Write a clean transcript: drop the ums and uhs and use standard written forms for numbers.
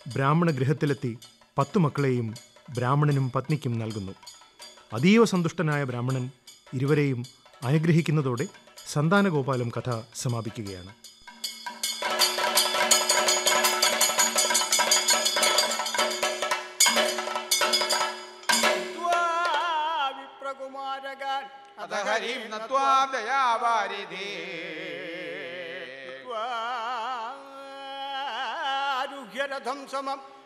ബ്രാഹ്മണ ഗൃഹത്തിലെത്തി 10 മക്കളെയും ബ്രാഹ്മണനും പത്നിക്കും നൽകുന്നു. അതീവ സന്തുഷ്ടനായ ബ്രാഹ്മണൻ ഇരുവരെയും അനുഗ്രഹിക്കുന്നതോടെ സന്താനഗോപാലം കഥ സമാപിക്കുകയാണ്. രഥം സമം